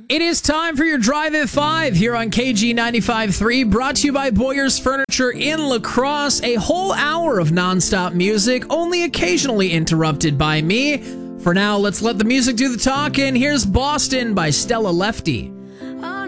It is time for your Drive at 5 here on KG 95.3, brought to you by Boyer's Furniture in La Crosse. A whole hour of nonstop music, only occasionally interrupted by me. For now, let's let the music do the talking. Here's Boston by Stella Lefty.